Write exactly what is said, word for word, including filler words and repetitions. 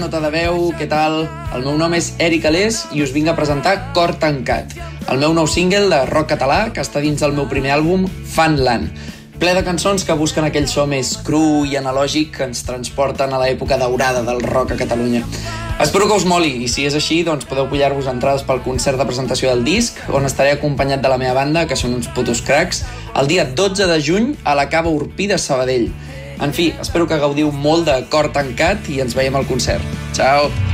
Nota de veu, què tal? El meu nom és Eric Alés i us vinc a presentar Cor Tancat, el meu nou single de rock català que està dins del meu primer àlbum, Fanland, ple de cançons que busquen aquell so més cru i analògic que ens transporten a l'època daurada del rock a Catalunya. Espero que us moli, i si és així, doncs podeu pillar-vos entrades pel concert de presentació del disc, on estaré acompanyat de la meva banda, que són uns putos cracs, el dia dotze de juny a la Cava Urpí de Sabadell. En fi, espero que gaudiu molt de Cor Tancat i ens veiem al concert. Ciao!